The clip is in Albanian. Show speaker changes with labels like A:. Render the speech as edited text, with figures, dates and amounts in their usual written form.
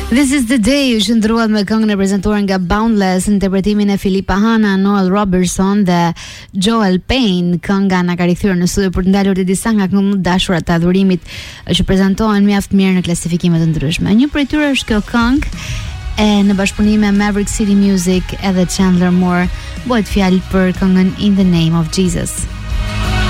A: This is the day që ndruat me këngën e prezantuar nga Boundless, interpretimin e Philippa Hanna, Noel Robertson dhe Joel Payne. Kënga na ka rikthyer në studio për të ndalur disa nga këngët më të dashura të adhurimit që prezantohen mjaft mirë në klasifikime të ndryshme. Një prej tyre është kjo këngë e në bashkëpunim me Maverick City Music edhe Chandler Moore, bëhet fjalë për këngën In the Name of Jesus.